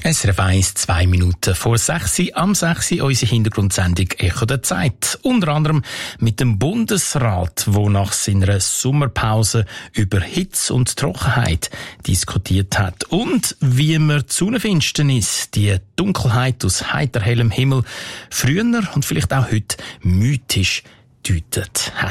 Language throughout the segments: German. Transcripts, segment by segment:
SRF 1, 2 Minuten vor 6 Uhr, am 6 Uhr unsere Hintergrundsendung «Echo der Zeit». Unter anderem mit dem Bundesrat, der nach seiner Sommerpause über Hitze und Trockenheit diskutiert hat. Und wie man die Sonnenfinsternis, die Dunkelheit aus heiter hellem Himmel, früher und vielleicht auch heute mythisch deutet hat.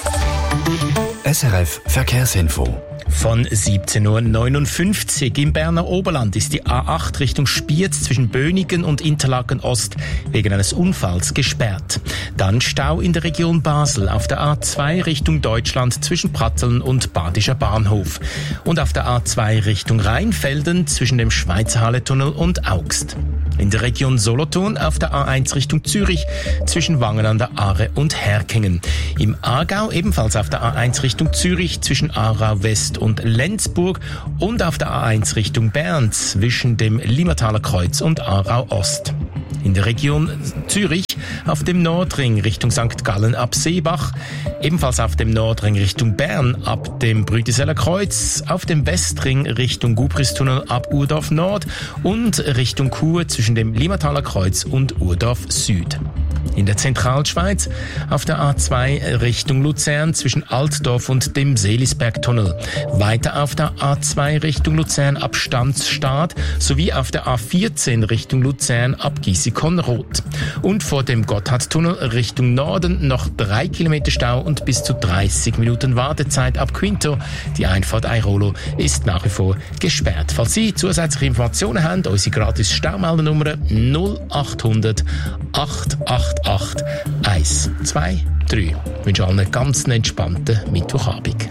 SRF Verkehrsinfo. Von 17.59 Uhr im Berner Oberland ist die A8 Richtung Spiez zwischen Bönigen und Interlaken Ost wegen eines Unfalls gesperrt. Dann Stau in der Region Basel auf der A2 Richtung Deutschland zwischen Pratteln und Badischer Bahnhof. Und auf der A2 Richtung Rheinfelden zwischen dem Schweizer Halletunnel und Augst. In der Region Solothurn auf der A1 Richtung Zürich zwischen Wangen an der Aare und Herkingen. Im Aargau ebenfalls auf der A1 Richtung Zürich zwischen Aarau West und Lenzburg und auf der A1 Richtung Bern zwischen dem Limmertaler Kreuz und Aarau Ost. In der Region Zürich auf dem Nordring Richtung St. Gallen ab Seebach, ebenfalls auf dem Nordring Richtung Bern ab dem Brütiseller Kreuz, auf dem Westring Richtung Gubristunnel ab Urdorf Nord und Richtung Chur zwischen dem Limmertaler Kreuz und Urdorf Süd. In der Zentralschweiz auf der A2 Richtung Luzern zwischen Altdorf und dem Seelisbergtunnel. Weiter auf der A2 Richtung Luzern ab Stanzstadt sowie auf der A14 Richtung Luzern ab Giessikon-Roth. Und vor dem Gotthardtunnel Richtung Norden noch 3 Kilometer Stau und bis zu 30 Minuten Wartezeit ab Quinto. Die Einfahrt Airolo ist nach wie vor gesperrt. Falls Sie zusätzliche Informationen haben, unsere gratis Staumeldernummer 0800 888 123. Ich wünsche allen einen ganz entspannten Mittwochabend.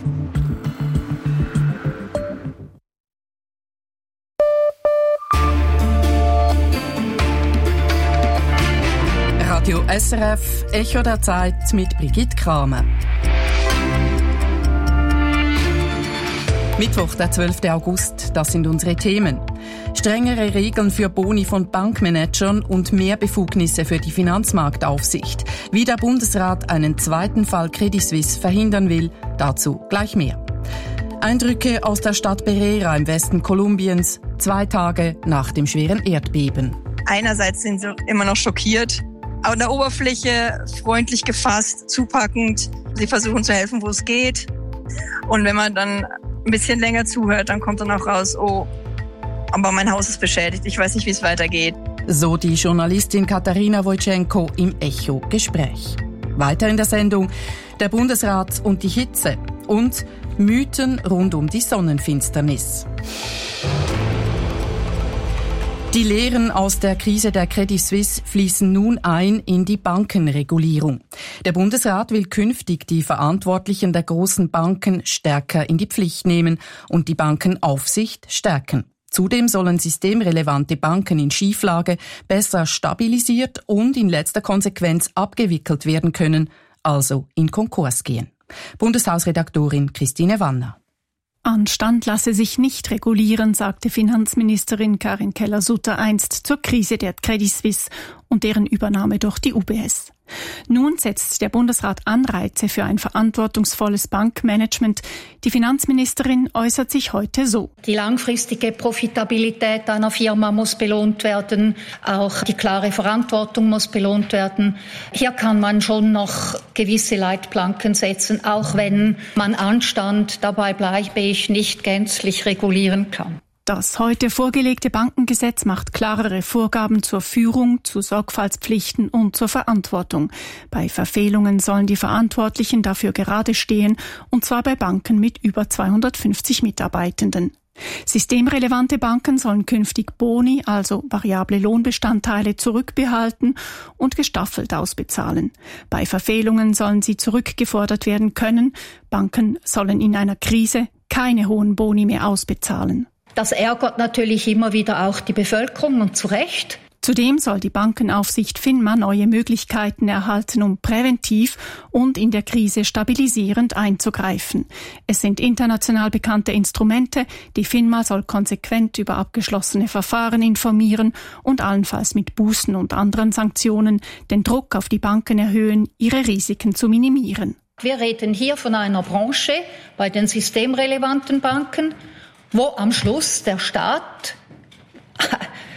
Radio SRF, Echo der Zeit mit Brigitte Kramer. Mittwoch, der 12. August, das sind unsere Themen. Strengere Regeln für Boni von Bankmanagern und mehr Befugnisse für die Finanzmarktaufsicht. Wie der Bundesrat einen zweiten Fall Credit Suisse verhindern will, dazu gleich mehr. Eindrücke aus der Stadt Pereira im Westen Kolumbiens, 2 Tage nach dem schweren Erdbeben. Einerseits sind sie immer noch schockiert, an der Oberfläche freundlich gefasst, zupackend. Sie versuchen zu helfen, wo es geht. Und wenn man dann ein bisschen länger zuhört, dann kommt dann auch raus, oh, aber mein Haus ist beschädigt, ich weiß nicht, wie es weitergeht. So die Journalistin Katarina Wojtschenko im Echo-Gespräch. Weiter in der Sendung der Bundesrat und die Hitze und Mythen rund um die Sonnenfinsternis. Die Lehren aus der Krise der Credit Suisse fließen nun ein in die Bankenregulierung. Der Bundesrat will künftig die Verantwortlichen der großen Banken stärker in die Pflicht nehmen und die Bankenaufsicht stärken. Zudem sollen systemrelevante Banken in Schieflage besser stabilisiert und in letzter Konsequenz abgewickelt werden können, also in Konkurs gehen. Bundeshausredaktorin Christine Wanner. Anstand lasse sich nicht regulieren, sagte Finanzministerin Karin Keller-Sutter einst zur Krise der Credit Suisse und deren Übernahme durch die UBS. Nun setzt der Bundesrat Anreize für ein verantwortungsvolles Bankmanagement. Die Finanzministerin äußert sich heute so. Die langfristige Profitabilität einer Firma muss belohnt werden. Auch die klare Verantwortung muss belohnt werden. Hier kann man schon noch gewisse Leitplanken setzen, auch wenn man Anstand, dabei bleibe ich, nicht gänzlich regulieren kann. Das heute vorgelegte Bankengesetz macht klarere Vorgaben zur Führung, zu Sorgfaltspflichten und zur Verantwortung. Bei Verfehlungen sollen die Verantwortlichen dafür gerade stehen, und zwar bei Banken mit über 250 Mitarbeitenden. Systemrelevante Banken sollen künftig Boni, also variable Lohnbestandteile, zurückbehalten und gestaffelt ausbezahlen. Bei Verfehlungen sollen sie zurückgefordert werden können. Banken sollen in einer Krise keine hohen Boni mehr ausbezahlen. Das ärgert natürlich immer wieder auch die Bevölkerung und zu Recht. Zudem soll die Bankenaufsicht FINMA neue Möglichkeiten erhalten, um präventiv und in der Krise stabilisierend einzugreifen. Es sind international bekannte Instrumente. Die FINMA soll konsequent über abgeschlossene Verfahren informieren und allenfalls mit Bußen und anderen Sanktionen den Druck auf die Banken erhöhen, ihre Risiken zu minimieren. Wir reden hier von einer Branche bei den systemrelevanten Banken, wo am Schluss der Staat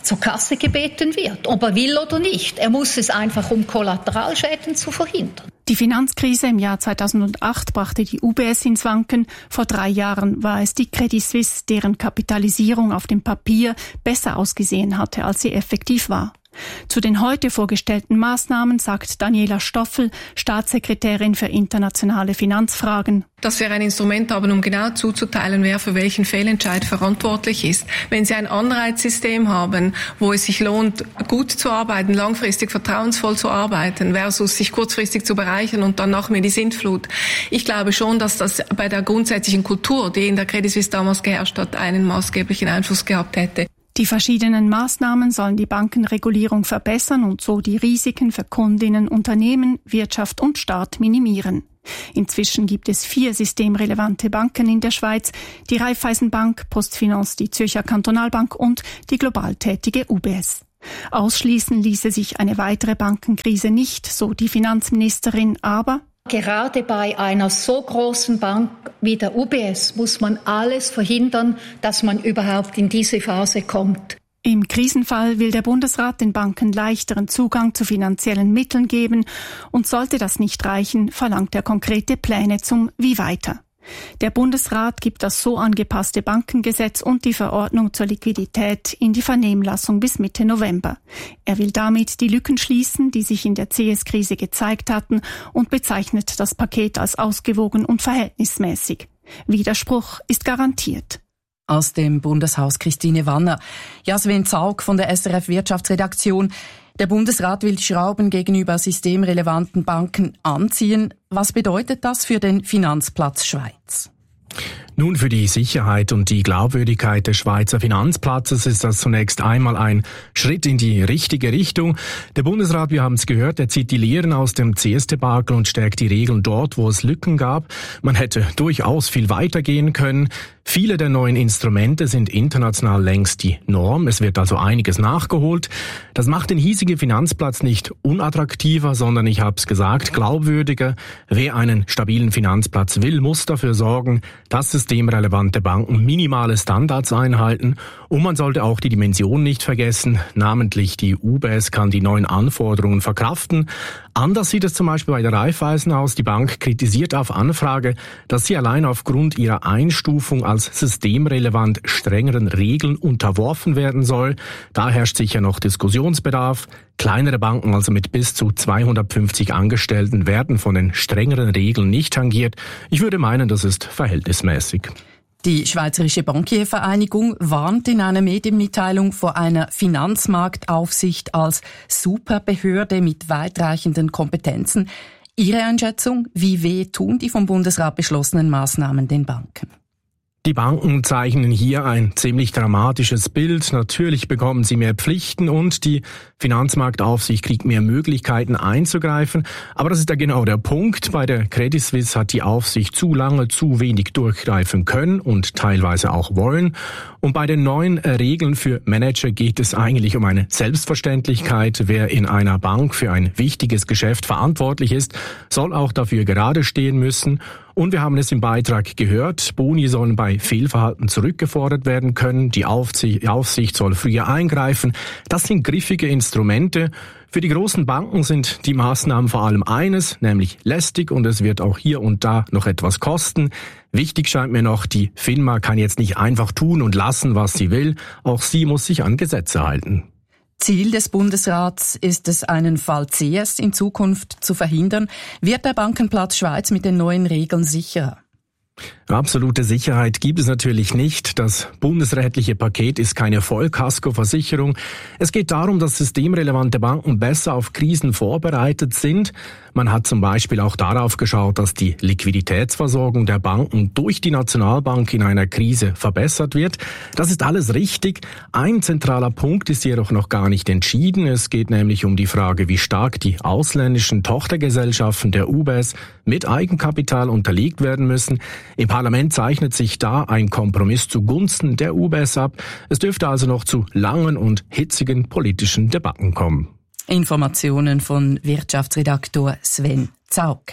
zur Kasse gebeten wird, ob er will oder nicht. Er muss es einfach, um Kollateralschäden zu verhindern. Die Finanzkrise im Jahr 2008 brachte die UBS ins Wanken. Vor 3 Jahren war es die Credit Suisse, deren Kapitalisierung auf dem Papier besser ausgesehen hatte, als sie effektiv war. Zu den heute vorgestellten Maßnahmen sagt Daniela Stoffel, Staatssekretärin für internationale Finanzfragen: Dass wir ein Instrument haben, um genau zuzuteilen, wer für welchen Fehlentscheid verantwortlich ist. Wenn Sie ein Anreizsystem haben, wo es sich lohnt, gut zu arbeiten, langfristig vertrauensvoll zu arbeiten, versus sich kurzfristig zu bereichern und dann nach mir die Sintflut. Ich glaube schon, dass das bei der grundsätzlichen Kultur, die in der Credit Suisse damals geherrscht hat, einen maßgeblichen Einfluss gehabt hätte. Die verschiedenen Maßnahmen sollen die Bankenregulierung verbessern und so die Risiken für Kundinnen, Unternehmen, Wirtschaft und Staat minimieren. Inzwischen gibt es 4 systemrelevante Banken in der Schweiz: die Raiffeisenbank, PostFinance, die Zürcher Kantonalbank und die global tätige UBS. Ausschließen ließe sich eine weitere Bankenkrise nicht, so die Finanzministerin, aber gerade bei einer so großen Bank wie der UBS muss man alles verhindern, dass man überhaupt in diese Phase kommt. Im Krisenfall will der Bundesrat den Banken leichteren Zugang zu finanziellen Mitteln geben, und sollte das nicht reichen, verlangt er konkrete Pläne zum Wie weiter. Der Bundesrat gibt das so angepasste Bankengesetz und die Verordnung zur Liquidität in die Vernehmlassung bis Mitte November. Er will damit die Lücken schließen, die sich in der CS-Krise gezeigt hatten, und bezeichnet das Paket als ausgewogen und verhältnismäßig. Widerspruch ist garantiert. Aus dem Bundeshaus Christine Wanner. Jasmin Zaug von der SRF Wirtschaftsredaktion. Der Bundesrat will die Schrauben gegenüber systemrelevanten Banken anziehen. Was bedeutet das für den Finanzplatz Schweiz? Nun, für die Sicherheit und die Glaubwürdigkeit des Schweizer Finanzplatzes ist das zunächst einmal ein Schritt in die richtige Richtung. Der Bundesrat, wir haben es gehört, er zieht die Lehren aus dem CS-Debakel und stärkt die Regeln dort, wo es Lücken gab. Man hätte durchaus viel weiter gehen können. Viele der neuen Instrumente sind international längst die Norm. Es wird also einiges nachgeholt. Das macht den hiesigen Finanzplatz nicht unattraktiver, sondern, ich habe es gesagt, glaubwürdiger. Wer einen stabilen Finanzplatz will, muss dafür sorgen, dass systemrelevante Banken minimale Standards einhalten. Und man sollte auch die Dimension nicht vergessen. Namentlich die UBS kann die neuen Anforderungen verkraften. Anders sieht es zum Beispiel bei der Raiffeisen aus. Die Bank kritisiert auf Anfrage, dass sie allein aufgrund ihrer Einstufung als systemrelevant strengeren Regeln unterworfen werden soll. Da herrscht sicher noch Diskussionsbedarf. Kleinere Banken, also mit bis zu 250 Angestellten, werden von den strengeren Regeln nicht tangiert. Ich würde meinen, das ist verhältnismäßig. Die Schweizerische Bankiervereinigung warnt in einer Medienmitteilung vor einer Finanzmarktaufsicht als Superbehörde mit weitreichenden Kompetenzen. Ihre Einschätzung: Wie weh tun die vom Bundesrat beschlossenen Maßnahmen den Banken? Die Banken zeichnen hier ein ziemlich dramatisches Bild. Natürlich bekommen sie mehr Pflichten und die Finanzmarktaufsicht kriegt mehr Möglichkeiten einzugreifen. Aber das ist ja genau der Punkt. Bei der Credit Suisse hat die Aufsicht zu lange zu wenig durchgreifen können und teilweise auch wollen. Und bei den neuen Regeln für Manager geht es eigentlich um eine Selbstverständlichkeit. Wer in einer Bank für ein wichtiges Geschäft verantwortlich ist, soll auch dafür gerade stehen müssen. Und wir haben es im Beitrag gehört, Boni sollen bei Fehlverhalten zurückgefordert werden können, die Aufsicht soll früher eingreifen. Das sind griffige Instrumente. Für die großen Banken sind die Maßnahmen vor allem eines, nämlich lästig, und es wird auch hier und da noch etwas kosten. Wichtig scheint mir noch, die FINMA kann jetzt nicht einfach tun und lassen, was sie will. Auch sie muss sich an Gesetze halten. Ziel des Bundesrats ist es, einen Fall CS in Zukunft zu verhindern. Wird der Bankenplatz Schweiz mit den neuen Regeln sicherer? Absolute Sicherheit gibt es natürlich nicht. Das bundesrechtliche Paket ist keine Vollkaskoversicherung. Es geht darum, dass systemrelevante Banken besser auf Krisen vorbereitet sind. Man hat zum Beispiel auch darauf geschaut, dass die Liquiditätsversorgung der Banken durch die Nationalbank in einer Krise verbessert wird. Das ist alles richtig. Ein zentraler Punkt ist jedoch noch gar nicht entschieden. Es geht nämlich um die Frage, wie stark die ausländischen Tochtergesellschaften der UBS mit Eigenkapital unterlegt werden müssen. Im Parlament zeichnet sich da ein Kompromiss zugunsten der UBS ab. Es dürfte also noch zu langen und hitzigen politischen Debatten kommen. Informationen von Wirtschaftsredaktor Sven Zaug.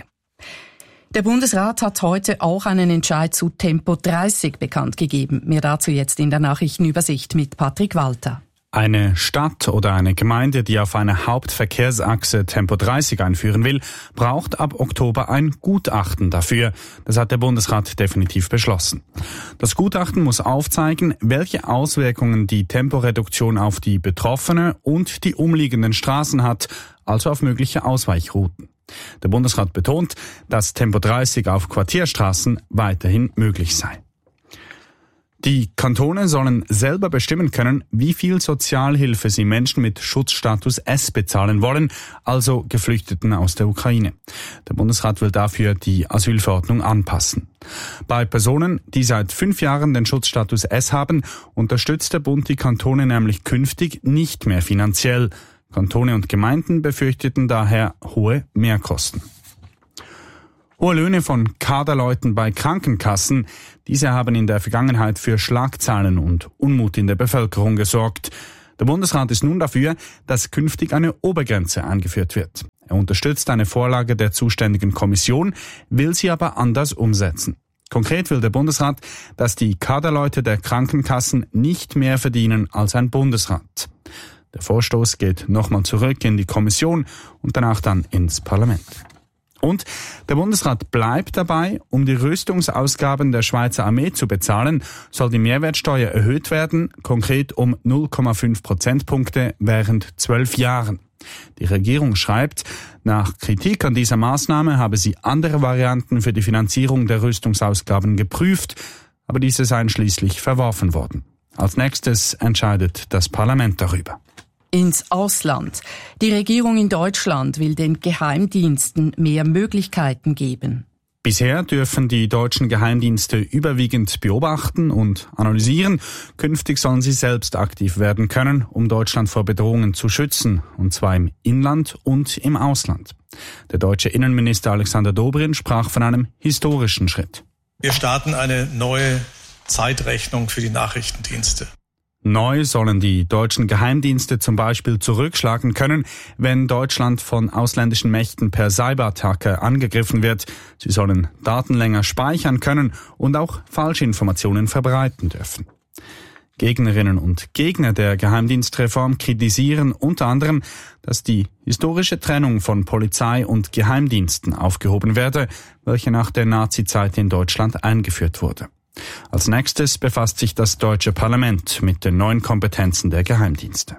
Der Bundesrat hat heute auch einen Entscheid zu Tempo 30 bekannt gegeben. Mehr dazu jetzt in der Nachrichtenübersicht mit Patrick Walter. Eine Stadt oder eine Gemeinde, die auf einer Hauptverkehrsachse Tempo 30 einführen will, braucht ab Oktober ein Gutachten dafür. Das hat der Bundesrat definitiv beschlossen. Das Gutachten muss aufzeigen, welche Auswirkungen die Temporeduktion auf die betroffene und die umliegenden Straßen hat, also auf mögliche Ausweichrouten. Der Bundesrat betont, dass Tempo 30 auf Quartierstraßen weiterhin möglich sei. Die Kantone sollen selber bestimmen können, wie viel Sozialhilfe sie Menschen mit Schutzstatus S bezahlen wollen, also Geflüchteten aus der Ukraine. Der Bundesrat will dafür die Asylverordnung anpassen. Bei Personen, die seit 5 Jahren den Schutzstatus S haben, unterstützt der Bund die Kantone nämlich künftig nicht mehr finanziell. Kantone und Gemeinden befürchteten daher hohe Mehrkosten. Hohe Löhne von Kaderleuten bei Krankenkassen, diese haben in der Vergangenheit für Schlagzeilen und Unmut in der Bevölkerung gesorgt. Der Bundesrat ist nun dafür, dass künftig eine Obergrenze eingeführt wird. Er unterstützt eine Vorlage der zuständigen Kommission, will sie aber anders umsetzen. Konkret will der Bundesrat, dass die Kaderleute der Krankenkassen nicht mehr verdienen als ein Bundesrat. Der Vorstoß geht nochmal zurück in die Kommission und danach dann ins Parlament. Und der Bundesrat bleibt dabei, um die Rüstungsausgaben der Schweizer Armee zu bezahlen, soll die Mehrwertsteuer erhöht werden, konkret um 0,5 Prozentpunkte während 12 Jahren. Die Regierung schreibt, nach Kritik an dieser Maßnahme habe sie andere Varianten für die Finanzierung der Rüstungsausgaben geprüft, aber diese seien schließlich verworfen worden. Als nächstes entscheidet das Parlament darüber. Ins Ausland. Die Regierung in Deutschland will den Geheimdiensten mehr Möglichkeiten geben. Bisher dürfen die deutschen Geheimdienste überwiegend beobachten und analysieren. Künftig sollen sie selbst aktiv werden können, um Deutschland vor Bedrohungen zu schützen, und zwar im Inland und im Ausland. Der deutsche Innenminister Alexander Dobrindt sprach von einem historischen Schritt. Wir starten eine neue Zeitrechnung für die Nachrichtendienste. Neu sollen die deutschen Geheimdienste zum Beispiel zurückschlagen können, wenn Deutschland von ausländischen Mächten per Cyberattacke angegriffen wird. Sie sollen Daten länger speichern können und auch Falschinformationen verbreiten dürfen. Gegnerinnen und Gegner der Geheimdienstreform kritisieren unter anderem, dass die historische Trennung von Polizei und Geheimdiensten aufgehoben werde, welche nach der Nazizeit in Deutschland eingeführt wurde. Als nächstes befasst sich das deutsche Parlament mit den neuen Kompetenzen der Geheimdienste.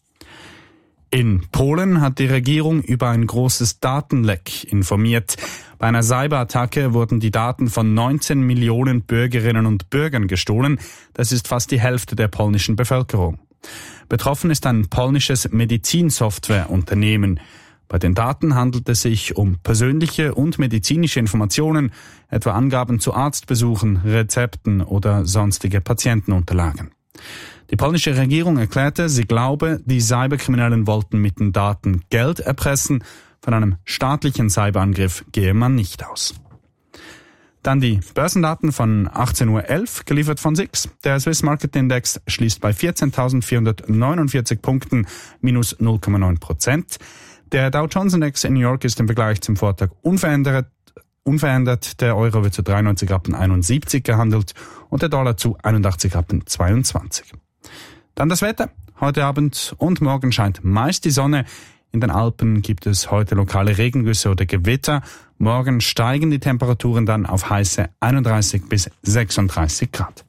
In Polen hat die Regierung über ein großes Datenleck informiert. Bei einer Cyberattacke wurden die Daten von 19 Millionen Bürgerinnen und Bürgern gestohlen. Das ist fast die Hälfte der polnischen Bevölkerung. Betroffen ist ein polnisches Medizinsoftwareunternehmen. Bei den Daten handelt es sich um persönliche und medizinische Informationen, etwa Angaben zu Arztbesuchen, Rezepten oder sonstige Patientenunterlagen. Die polnische Regierung erklärte, sie glaube, die Cyberkriminellen wollten mit den Daten Geld erpressen. Von einem staatlichen Cyberangriff gehe man nicht aus. Dann die Börsendaten von 18.11 Uhr, geliefert von SIX. Der Swiss Market Index schließt bei 14.449 Punkten, minus 0,9%. Der Dow Jones Index in New York ist im Vergleich zum Vortag unverändert. Der Euro wird zu 93,71 Rappen gehandelt und der Dollar zu 81,22 Rappen. Dann das Wetter. Heute Abend und morgen scheint meist die Sonne. In den Alpen gibt es heute lokale Regengüsse oder Gewitter. Morgen steigen die Temperaturen dann auf heiße 31 bis 36 Grad.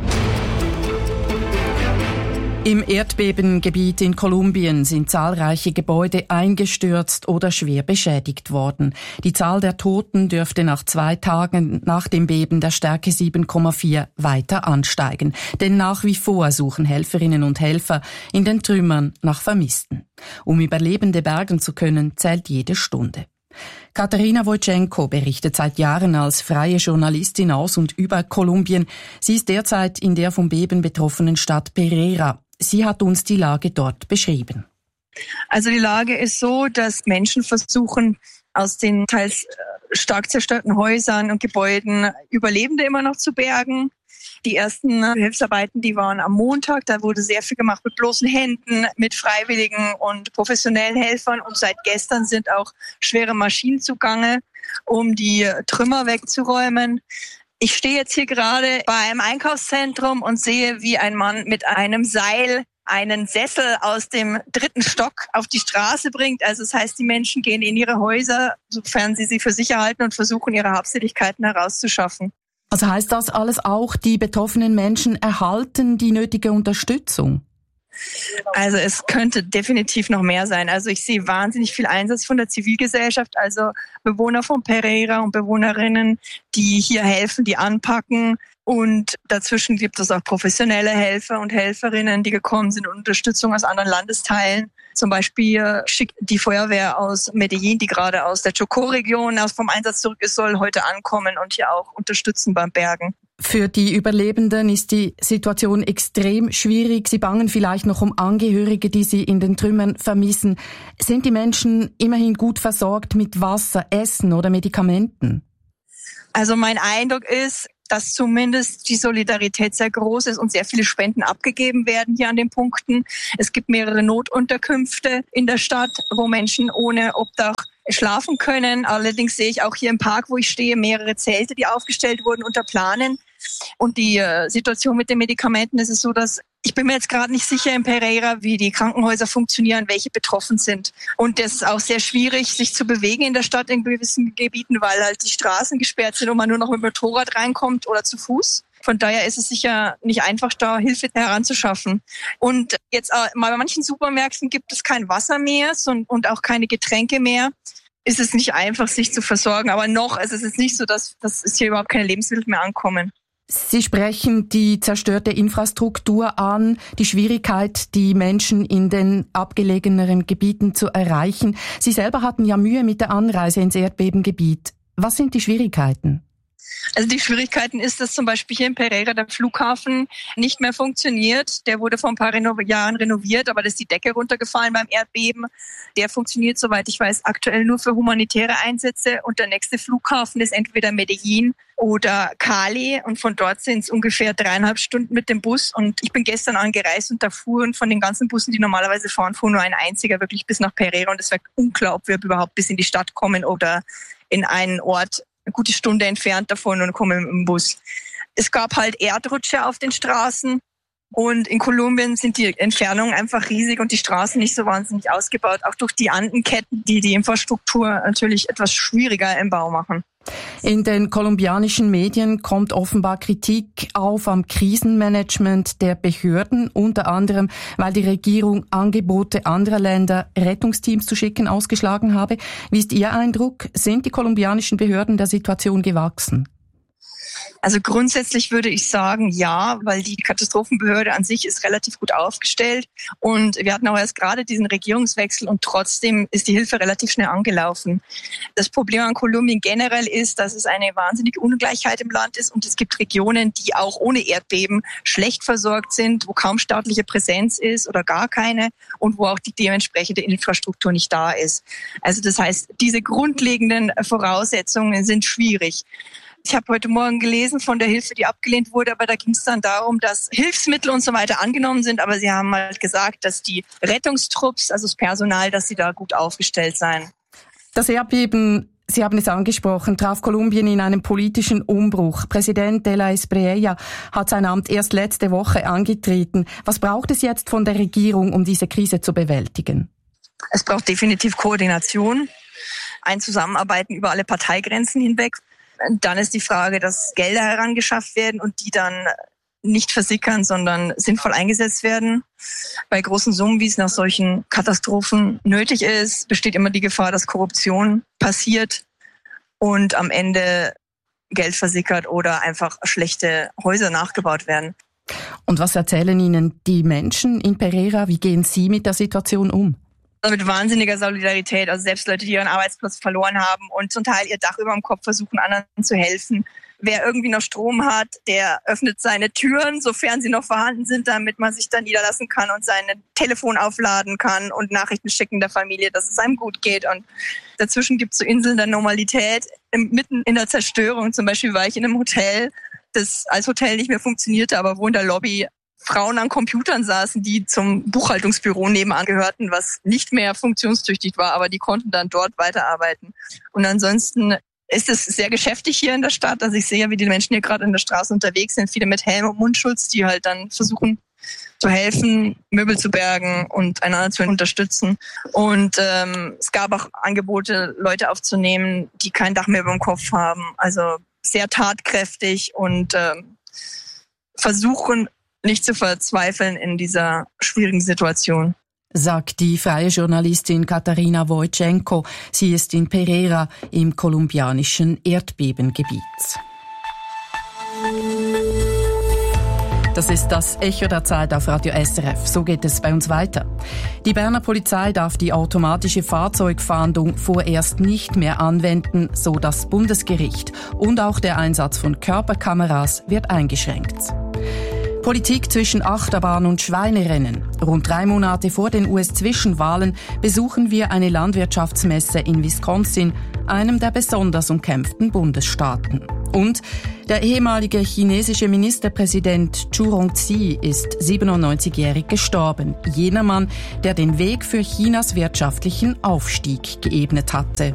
Im Erdbebengebiet in Kolumbien sind zahlreiche Gebäude eingestürzt oder schwer beschädigt worden. Die Zahl der Toten dürfte nach 2 Tagen nach dem Beben der Stärke 7,4 weiter ansteigen. Denn nach wie vor suchen Helferinnen und Helfer in den Trümmern nach Vermissten. Um Überlebende bergen zu können, zählt jede Stunde. Katerina Wojtschenko berichtet seit Jahren als freie Journalistin aus und über Kolumbien. Sie ist derzeit in der vom Beben betroffenen Stadt Pereira. Sie hat uns die Lage dort beschrieben. Also die Lage ist so, dass Menschen versuchen, aus den teils stark zerstörten Häusern und Gebäuden Überlebende immer noch zu bergen. Die ersten Hilfsarbeiten, die waren am Montag. Da wurde sehr viel gemacht mit bloßen Händen, mit Freiwilligen und professionellen Helfern. Und seit gestern sind auch schwere Maschinen zugange, um die Trümmer wegzuräumen. Ich stehe jetzt hier gerade bei einem Einkaufszentrum und sehe, wie ein Mann mit einem Seil einen Sessel aus dem 3. Stock auf die Straße bringt. Also das heißt, die Menschen gehen in ihre Häuser, sofern sie für sicher halten, und versuchen, ihre Habseligkeiten herauszuschaffen. Also heißt das alles auch, die betroffenen Menschen erhalten die nötige Unterstützung? Also es könnte definitiv noch mehr sein. Also ich sehe wahnsinnig viel Einsatz von der Zivilgesellschaft, also Bewohner von Pereira und Bewohnerinnen, die hier helfen, die anpacken. Und dazwischen gibt es auch professionelle Helfer und Helferinnen, die gekommen sind und Unterstützung aus anderen Landesteilen. Zum Beispiel schickt die Feuerwehr aus Medellin, die gerade aus der Chocó-Region vom Einsatz zurück ist, soll heute ankommen und hier auch unterstützen beim Bergen. Für die Überlebenden ist die Situation extrem schwierig. Sie bangen vielleicht noch um Angehörige, die sie in den Trümmern vermissen. Sind die Menschen immerhin gut versorgt mit Wasser, Essen oder Medikamenten? Also mein Eindruck ist, dass zumindest die Solidarität sehr groß ist und sehr viele Spenden abgegeben werden hier an den Punkten. Es gibt mehrere Notunterkünfte in der Stadt, wo Menschen ohne Obdach schlafen können. Allerdings sehe ich auch hier im Park, wo ich stehe, mehrere Zelte, die aufgestellt wurden unter Planen. Und die Situation mit den Medikamenten ist es so, dass ich bin mir jetzt gerade nicht sicher in Pereira, wie die Krankenhäuser funktionieren, welche betroffen sind. Und das ist auch sehr schwierig, sich zu bewegen in der Stadt in gewissen Gebieten, weil halt die Straßen gesperrt sind und man nur noch mit dem Motorrad reinkommt oder zu Fuß. Von daher ist es sicher nicht einfach, da Hilfe heranzuschaffen. Und jetzt mal bei manchen Supermärkten gibt es kein Wasser mehr und auch keine Getränke mehr. Ist es nicht einfach, sich zu versorgen. Aber noch ist es nicht so, dass es hier überhaupt keine Lebensmittel mehr ankommen. Sie sprechen die zerstörte Infrastruktur an, die Schwierigkeit, die Menschen in den abgelegeneren Gebieten zu erreichen. Sie selber hatten ja Mühe mit der Anreise ins Erdbebengebiet. Was sind die Schwierigkeiten? Also die Schwierigkeiten ist, dass zum Beispiel hier in Pereira der Flughafen nicht mehr funktioniert. Der wurde vor ein paar Jahren renoviert, aber da ist die Decke runtergefallen beim Erdbeben. Der funktioniert, soweit ich weiß, aktuell nur für humanitäre Einsätze. Und der nächste Flughafen ist entweder Medellin oder Cali. Und von dort sind es ungefähr 3,5 Stunden mit dem Bus. Und ich bin gestern angereist und da fuhren von den ganzen Bussen, die normalerweise fahren, fuhr nur ein einziger wirklich bis nach Pereira. Und es wäre unklar, ob wir überhaupt bis in die Stadt kommen oder in einen Ort eine gute Stunde entfernt davon und kommen im Bus. Es gab halt Erdrutsche auf den Straßen und in Kolumbien sind die Entfernungen einfach riesig und die Straßen nicht so wahnsinnig ausgebaut, auch durch die Andenketten, die die Infrastruktur natürlich etwas schwieriger im Bau machen. In den kolumbianischen Medien kommt offenbar Kritik auf am Krisenmanagement der Behörden, unter anderem, weil die Regierung Angebote anderer Länder, Rettungsteams zu schicken, ausgeschlagen habe. Wie ist Ihr Eindruck? Sind die kolumbianischen Behörden der Situation gewachsen? Also grundsätzlich würde ich sagen, ja, weil die Katastrophenbehörde an sich ist relativ gut aufgestellt und wir hatten auch erst gerade diesen Regierungswechsel und trotzdem ist die Hilfe relativ schnell angelaufen. Das Problem an Kolumbien generell ist, dass es eine wahnsinnige Ungleichheit im Land ist und es gibt Regionen, die auch ohne Erdbeben schlecht versorgt sind, wo kaum staatliche Präsenz ist oder gar keine und wo auch die dementsprechende Infrastruktur nicht da ist. Also das heißt, diese grundlegenden Voraussetzungen sind schwierig. Ich habe heute Morgen gelesen von der Hilfe, die abgelehnt wurde, aber da ging es dann darum, dass Hilfsmittel und so weiter angenommen sind. Aber sie haben halt gesagt, dass die Rettungstrupps, also das Personal, dass sie da gut aufgestellt seien. Das Erdbeben, Sie haben es angesprochen, traf Kolumbien in einem politischen Umbruch. Präsident de la Espriella hat sein Amt erst letzte Woche angetreten. Was braucht es jetzt von der Regierung, um diese Krise zu bewältigen? Es braucht definitiv Koordination, ein Zusammenarbeiten über alle Parteigrenzen hinweg. Dann ist die Frage, dass Gelder herangeschafft werden und die dann nicht versickern, sondern sinnvoll eingesetzt werden. Bei großen Summen, wie es nach solchen Katastrophen nötig ist, besteht immer die Gefahr, dass Korruption passiert und am Ende Geld versickert oder einfach schlechte Häuser nachgebaut werden. Und was erzählen Ihnen die Menschen in Pereira? Wie gehen Sie mit der Situation um? Mit wahnsinniger Solidarität, also selbst Leute, die ihren Arbeitsplatz verloren haben und zum Teil ihr Dach über dem Kopf versuchen, anderen zu helfen. Wer irgendwie noch Strom hat, der öffnet seine Türen, sofern sie noch vorhanden sind, damit man sich dann niederlassen kann und sein Telefon aufladen kann und Nachrichten schicken der Familie, dass es einem gut geht. Und dazwischen gibt es so Inseln der Normalität, mitten in der Zerstörung. Zum Beispiel war ich in einem Hotel, das als Hotel nicht mehr funktionierte, aber wo in der Lobby Frauen an Computern saßen, die zum Buchhaltungsbüro nebenan gehörten, was nicht mehr funktionstüchtig war, aber die konnten dann dort weiterarbeiten. Und ansonsten ist es sehr geschäftig hier in der Stadt. Also ich sehe ja, wie die Menschen hier gerade in der Straße unterwegs sind, viele mit Helm und Mundschutz, die halt dann versuchen, zu helfen, Möbel zu bergen und einander zu unterstützen. Und es gab auch Angebote, Leute aufzunehmen, die kein Dach mehr über dem Kopf haben. Also sehr tatkräftig und versuchen nicht zu verzweifeln in dieser schwierigen Situation. Sagt die freie Journalistin Katarina Wojtschenko. Sie ist in Pereira im kolumbianischen Erdbebengebiet. Das ist das Echo der Zeit auf Radio SRF. So geht es bei uns weiter. Die Berner Polizei darf die automatische Fahrzeugfahndung vorerst nicht mehr anwenden, so das Bundesgericht. Und auch der Einsatz von Körperkameras wird eingeschränkt. Politik zwischen Achterbahn und Schweinerennen. Rund 3 Monate vor den US-Zwischenwahlen besuchen wir eine Landwirtschaftsmesse in Wisconsin, einem der besonders umkämpften Bundesstaaten. Und der ehemalige chinesische Ministerpräsident Zhu Rongzi ist 97-jährig gestorben. Jener Mann, der den Weg für Chinas wirtschaftlichen Aufstieg geebnet hatte.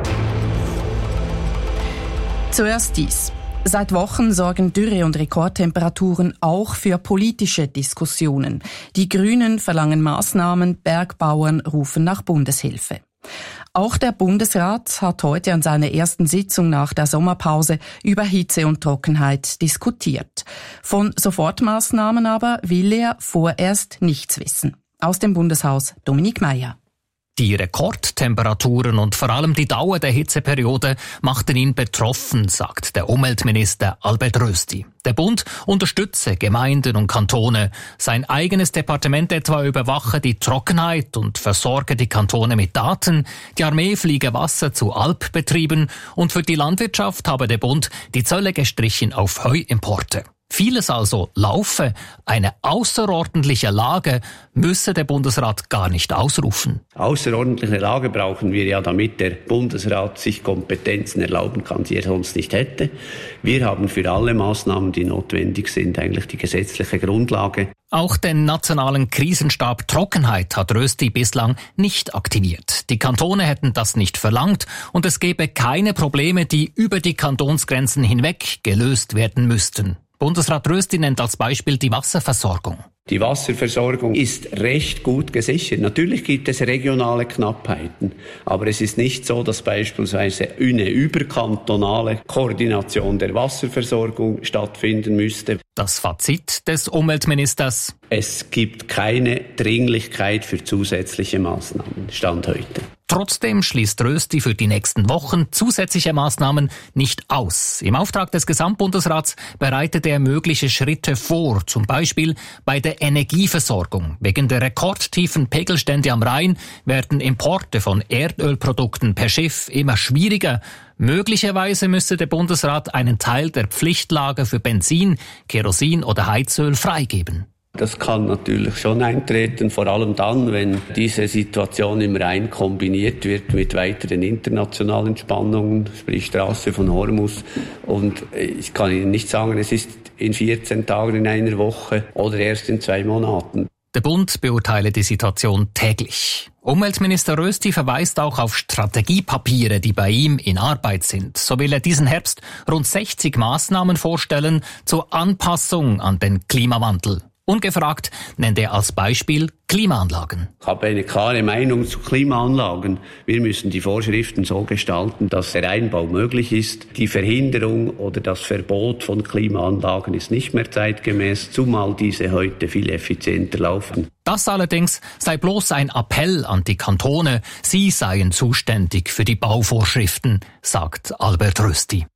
Zuerst dies. Seit Wochen sorgen Dürre und Rekordtemperaturen auch für politische Diskussionen. Die Grünen verlangen Maßnahmen, Bergbauern rufen nach Bundeshilfe. Auch der Bundesrat hat heute an seiner ersten Sitzung nach der Sommerpause über Hitze und Trockenheit diskutiert. Von Sofortmaßnahmen aber will er vorerst nichts wissen. Aus dem Bundeshaus Dominik Meier. Die Rekordtemperaturen und vor allem die Dauer der Hitzeperiode machten ihn betroffen, sagt der Umweltminister Albert Rösti. Der Bund unterstütze Gemeinden und Kantone. Sein eigenes Departement etwa überwache die Trockenheit und versorge die Kantone mit Daten. Die Armee fliege Wasser zu Alpbetrieben und für die Landwirtschaft habe der Bund die Zölle gestrichen auf Heuimporte. Vieles also laufe. Eine außerordentliche Lage müsse der Bundesrat gar nicht ausrufen. Außerordentliche Lage brauchen wir ja, damit der Bundesrat sich Kompetenzen erlauben kann, die er sonst nicht hätte. Wir haben für alle Maßnahmen, die notwendig sind, eigentlich die gesetzliche Grundlage. Auch den nationalen Krisenstab Trockenheit hat Rösti bislang nicht aktiviert. Die Kantone hätten das nicht verlangt und es gäbe keine Probleme, die über die Kantonsgrenzen hinweg gelöst werden müssten. Bundesrat Rösti nennt als Beispiel die Wasserversorgung. Die Wasserversorgung ist recht gut gesichert. Natürlich gibt es regionale Knappheiten, aber es ist nicht so, dass beispielsweise eine überkantonale Koordination der Wasserversorgung stattfinden müsste. Das Fazit des Umweltministers: Es gibt keine Dringlichkeit für zusätzliche Maßnahmen, Stand heute. Trotzdem schließt Rösti für die nächsten Wochen zusätzliche Maßnahmen nicht aus. Im Auftrag des Gesamtbundesrats bereitet er mögliche Schritte vor, zum Beispiel bei der Energieversorgung. Wegen der rekordtiefen Pegelstände am Rhein werden Importe von Erdölprodukten per Schiff immer schwieriger. Möglicherweise müsste der Bundesrat einen Teil der Pflichtlager für Benzin, Kerosin oder Heizöl freigeben. Das kann natürlich schon eintreten, vor allem dann, wenn diese Situation im Rhein kombiniert wird mit weiteren internationalen Spannungen, sprich Straße von Hormuz. Und ich kann Ihnen nicht sagen, es ist in 14 Tagen, in einer Woche oder erst in 2 Monaten. Der Bund beurteile die Situation täglich. Umweltminister Rösti verweist auch auf Strategiepapiere, die bei ihm in Arbeit sind. So will er diesen Herbst rund 60 Maßnahmen vorstellen zur Anpassung an den Klimawandel. Ungefragt nennt er als Beispiel Klimaanlagen. Ich habe eine klare Meinung zu Klimaanlagen. Wir müssen die Vorschriften so gestalten, dass der Einbau möglich ist. Die Verhinderung oder das Verbot von Klimaanlagen ist nicht mehr zeitgemäß, zumal diese heute viel effizienter laufen. Das allerdings sei bloß ein Appell an die Kantone. Sie seien zuständig für die Bauvorschriften, sagt Albert Rösti.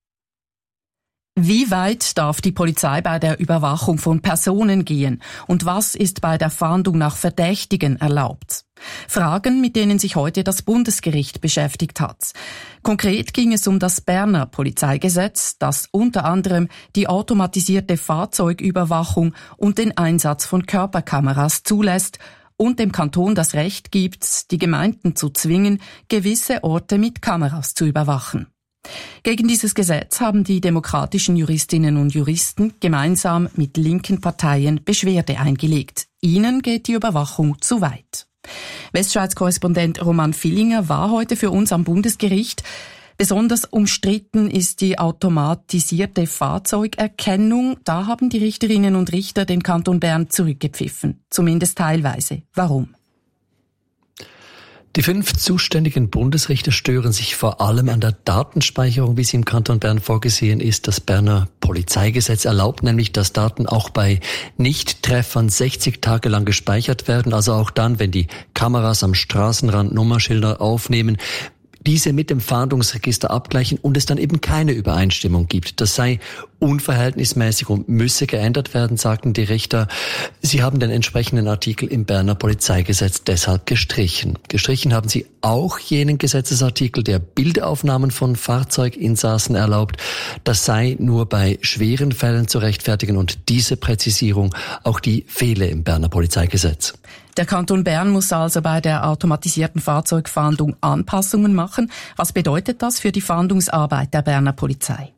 Wie weit darf die Polizei bei der Überwachung von Personen gehen und was ist bei der Fahndung nach Verdächtigen erlaubt? Fragen, mit denen sich heute das Bundesgericht beschäftigt hat. Konkret ging es um das Berner Polizeigesetz, das unter anderem die automatisierte Fahrzeugüberwachung und den Einsatz von Körperkameras zulässt und dem Kanton das Recht gibt, die Gemeinden zu zwingen, gewisse Orte mit Kameras zu überwachen. Gegen dieses Gesetz haben die demokratischen Juristinnen und Juristen gemeinsam mit linken Parteien Beschwerde eingelegt. Ihnen geht die Überwachung zu weit. Westschweiz-Korrespondent Roman Villinger war heute für uns am Bundesgericht. Besonders umstritten ist die automatisierte Fahrzeugerkennung. Da haben die Richterinnen und Richter den Kanton Bern zurückgepfiffen, zumindest teilweise. Warum? Die 5 zuständigen Bundesrichter stören sich vor allem an der Datenspeicherung, wie sie im Kanton Bern vorgesehen ist. Das Berner Polizeigesetz erlaubt nämlich, dass Daten auch bei Nichttreffern 60 Tage lang gespeichert werden, also auch dann, wenn die Kameras am Straßenrand Nummerschilder aufnehmen, diese mit dem Fahndungsregister abgleichen und es dann eben keine Übereinstimmung gibt. Das sei unverhältnismäßig und müsse geändert werden, sagten die Richter. Sie haben den entsprechenden Artikel im Berner Polizeigesetz deshalb gestrichen. Gestrichen haben sie auch jenen Gesetzesartikel, der Bildaufnahmen von Fahrzeuginsassen erlaubt. Das sei nur bei schweren Fällen zu rechtfertigen und diese Präzisierung, auch die fehle im Berner Polizeigesetz. Der Kanton Bern muss also bei der automatisierten Fahrzeugfahndung Anpassungen machen. Was bedeutet das für die Fahndungsarbeit der Berner Polizei?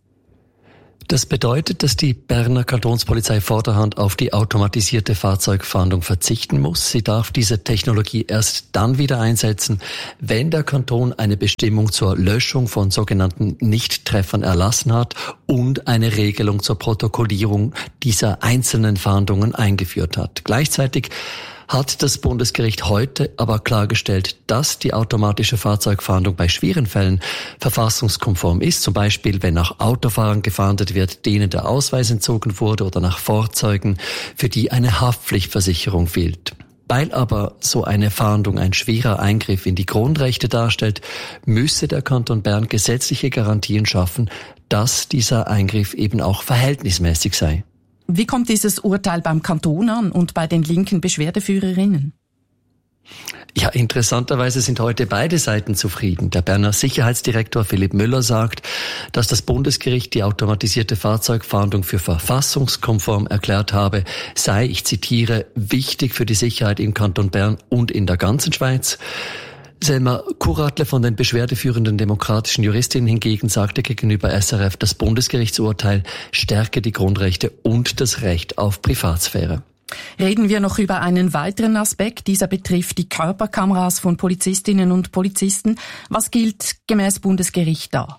Das bedeutet, dass die Berner Kantonspolizei vorderhand auf die automatisierte Fahrzeugfahndung verzichten muss. Sie darf diese Technologie erst dann wieder einsetzen, wenn der Kanton eine Bestimmung zur Löschung von sogenannten Nichttreffern erlassen hat und eine Regelung zur Protokollierung dieser einzelnen Fahndungen eingeführt hat. Gleichzeitig hat das Bundesgericht heute aber klargestellt, dass die automatische Fahrzeugfahndung bei schweren Fällen verfassungskonform ist. Zum Beispiel, wenn nach Autofahrern gefahndet wird, denen der Ausweis entzogen wurde oder nach Fahrzeugen, für die eine Haftpflichtversicherung fehlt. Weil aber so eine Fahndung ein schwerer Eingriff in die Grundrechte darstellt, müsse der Kanton Bern gesetzliche Garantien schaffen, dass dieser Eingriff eben auch verhältnismäßig sei. Wie kommt dieses Urteil beim Kanton an und bei den linken Beschwerdeführerinnen? Ja, interessanterweise sind heute beide Seiten zufrieden. Der Berner Sicherheitsdirektor Philipp Müller sagt, dass das Bundesgericht die automatisierte Fahrzeugfahndung für verfassungskonform erklärt habe, sei, ich zitiere, wichtig für die Sicherheit im Kanton Bern und in der ganzen Schweiz. Selma Kuratle von den beschwerdeführenden demokratischen Juristinnen hingegen sagte gegenüber SRF, das Bundesgerichtsurteil stärke die Grundrechte und das Recht auf Privatsphäre. Reden wir noch über einen weiteren Aspekt. Dieser betrifft die Körperkameras von Polizistinnen und Polizisten. Was gilt gemäß Bundesgericht da?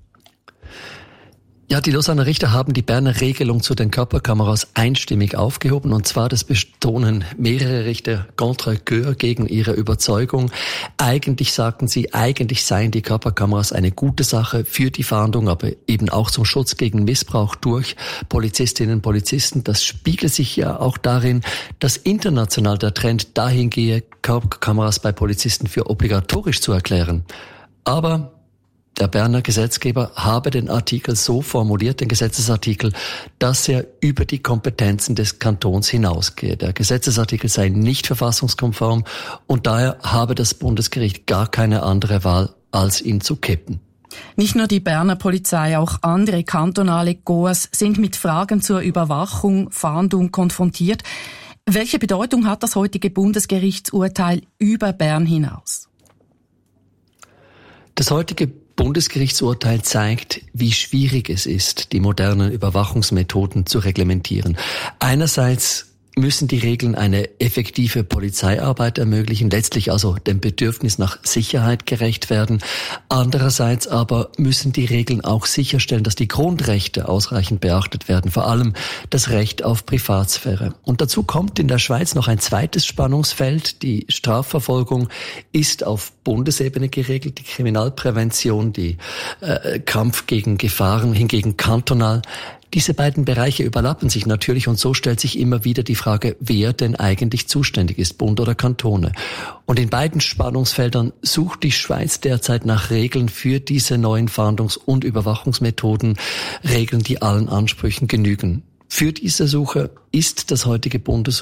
Ja, die Lausanner Richter haben die Berner Regelung zu den Körperkameras einstimmig aufgehoben. Und zwar, das betonen mehrere Richter contre cœur gegen ihre Überzeugung. Eigentlich sagten sie, eigentlich seien die Körperkameras eine gute Sache für die Fahndung, aber eben auch zum Schutz gegen Missbrauch durch Polizistinnen und Polizisten. Das spiegelt sich ja auch darin, dass international der Trend dahin gehe, Körperkameras bei Polizisten für obligatorisch zu erklären. Aber der Berner Gesetzgeber habe den Artikel so formuliert, den Gesetzesartikel, dass er über die Kompetenzen des Kantons hinausgehe. Der Gesetzesartikel sei nicht verfassungskonform und daher habe das Bundesgericht gar keine andere Wahl, als ihn zu kippen. Nicht nur die Berner Polizei, auch andere kantonale Goas sind mit Fragen zur Überwachung, Fahndung konfrontiert. Welche Bedeutung hat das heutige Bundesgerichtsurteil über Bern hinaus? Das heutige Bundesgerichtsurteil zeigt, wie schwierig es ist, die modernen Überwachungsmethoden zu reglementieren. Einerseits müssen die Regeln eine effektive Polizeiarbeit ermöglichen, letztlich also dem Bedürfnis nach Sicherheit gerecht werden. Andererseits aber müssen die Regeln auch sicherstellen, dass die Grundrechte ausreichend beachtet werden, vor allem das Recht auf Privatsphäre. Und dazu kommt in der Schweiz noch ein zweites Spannungsfeld. Die Strafverfolgung ist auf Bundesebene geregelt, die Kriminalprävention, die Kampf gegen Gefahren hingegen kantonal. Diese beiden Bereiche überlappen sich natürlich und so stellt sich immer wieder die Frage, wer denn eigentlich zuständig ist, Bund oder Kantone. Und in beiden Spannungsfeldern sucht die Schweiz derzeit nach Regeln für diese neuen Fahndungs- und Überwachungsmethoden, Regeln, die allen Ansprüchen genügen. Für diese Suche ist das heutige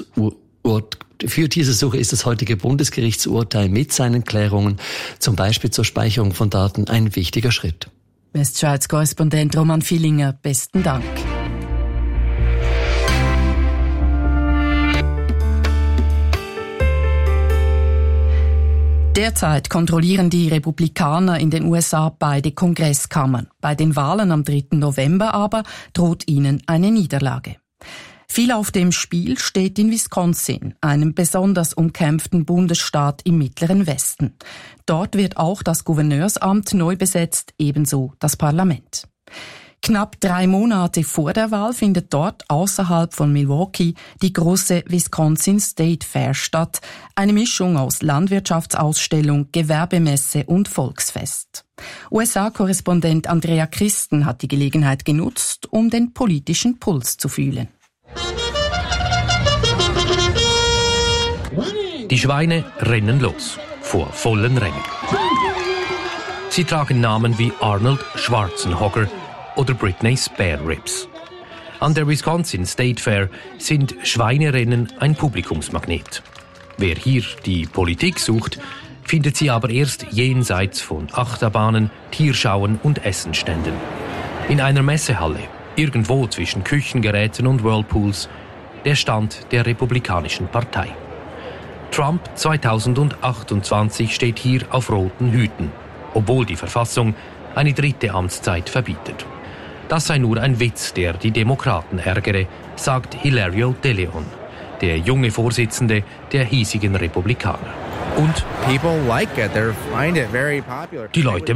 Bundesgerichtsurteil mit seinen Klärungen, zum Beispiel zur Speicherung von Daten, ein wichtiger Schritt. Westschweiz-Korrespondent Roman Villinger, besten Dank. Derzeit kontrollieren die Republikaner in den USA beide Kongresskammern. Bei den Wahlen am 3. November aber droht ihnen eine Niederlage. Viel auf dem Spiel steht in Wisconsin, einem besonders umkämpften Bundesstaat im mittleren Westen. Dort wird auch das Gouverneursamt neu besetzt, ebenso das Parlament. Knapp 3 Monate vor der Wahl findet dort außerhalb von Milwaukee die große Wisconsin State Fair statt. Eine Mischung aus Landwirtschaftsausstellung, Gewerbemesse und Volksfest. USA-Korrespondent Andrea Christen hat die Gelegenheit genutzt, um den politischen Puls zu fühlen. Die Schweine rennen los, vor vollen Rängen. Sie tragen Namen wie Arnold Schwarzenegger oder Britney Spare Ribs. An der Wisconsin State Fair sind Schweinerennen ein Publikumsmagnet. Wer hier die Politik sucht, findet sie aber erst jenseits von Achterbahnen, Tierschauen und Essenständen. In einer Messehalle, irgendwo zwischen Küchengeräten und Whirlpools, der Stand der Republikanischen Partei. Trump 2028 steht hier auf roten Hüten, obwohl die Verfassung eine 3. Amtszeit verbietet. Das sei nur ein Witz, der die Demokraten ärgere, sagt Hilario De Leon, der junge Vorsitzende der hiesigen Republikaner. Und die Leute